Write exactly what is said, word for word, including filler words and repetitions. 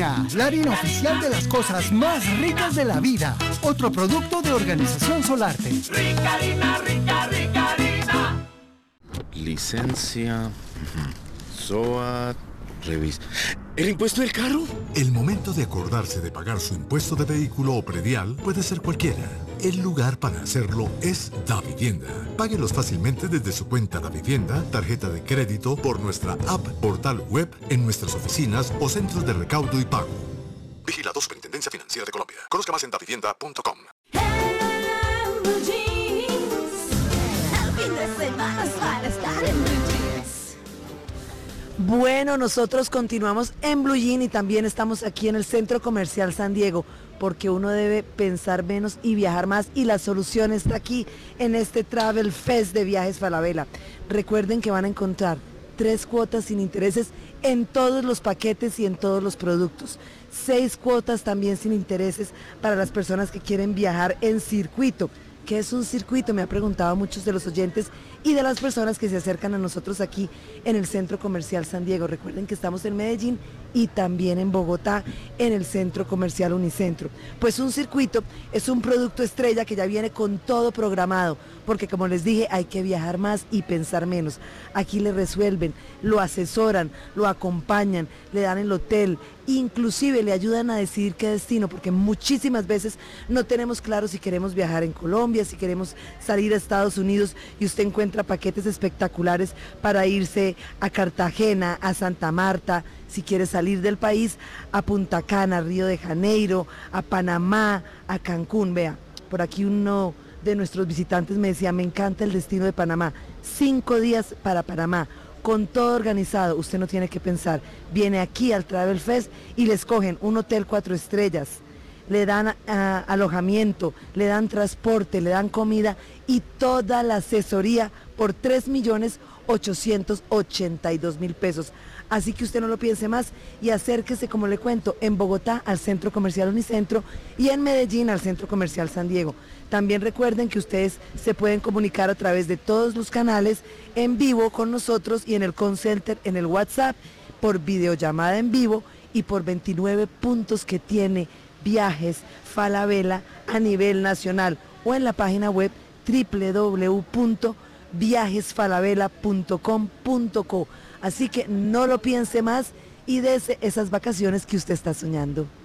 Harina, la harina oficial de las cosas más ricas de la vida. Otro producto de Organización Solarte. Rica harina, rica, rica harina. Licencia, S O A, revisa. ¿El impuesto del carro? El momento de acordarse de pagar su impuesto de vehículo o predial puede ser cualquiera. El lugar para hacerlo es Davivienda. Páguelos fácilmente desde su cuenta Davivienda, tarjeta de crédito, por nuestra app, portal web, en nuestras oficinas o centros de recaudo y pago. Vigilado Superintendencia Financiera de Colombia. Conozca más en davivienda punto com. Bueno, nosotros continuamos en Blue Jean y también estamos aquí en el Centro Comercial San Diego, porque uno debe pensar menos y viajar más, y la solución está aquí en este Travel Fest de Viajes Falabella. Recuerden que van a encontrar tres cuotas sin intereses en todos los paquetes y en todos los productos. Seis cuotas también sin intereses para las personas que quieren viajar en circuito. ¿Qué es un circuito? Me ha preguntado muchos de los oyentes y de las personas que se acercan a nosotros aquí en el Centro Comercial San Diego. Recuerden que estamos en Medellín y también en Bogotá, en el Centro Comercial Unicentro. Pues un circuito es un producto estrella que ya viene con todo programado, porque como les dije, hay que viajar más y pensar menos. Aquí le resuelven, lo asesoran, lo acompañan, le dan el hotel, inclusive le ayudan a decidir qué destino, porque muchísimas veces no tenemos claro si queremos viajar en Colombia, si queremos salir a Estados Unidos, y usted encuentra paquetes espectaculares para irse a Cartagena, a Santa Marta, si quiere salir del país, a Punta Cana, Río de Janeiro, a Panamá, a Cancún. Vea, por aquí uno de nuestros visitantes me decía, me encanta el destino de Panamá, cinco días para Panamá, con todo organizado, usted no tiene que pensar, viene aquí al Travel Fest y le escogen un hotel cuatro estrellas, le dan uh, alojamiento, le dan transporte, le dan comida y toda la asesoría por tres millones ochocientos ochenta y dos mil pesos. Así que usted no lo piense más y acérquese, como le cuento, en Bogotá al Centro Comercial Unicentro y en Medellín al Centro Comercial San Diego. También recuerden que ustedes se pueden comunicar a través de todos los canales en vivo con nosotros y en el call center, en el WhatsApp, por videollamada en vivo y por veintinueve puntos que tiene Viajes Falabella a nivel nacional, o en la página web doble u doble u doble u punto viajes falabella punto com punto co. Así que no lo piense más y dese esas vacaciones que usted está soñando.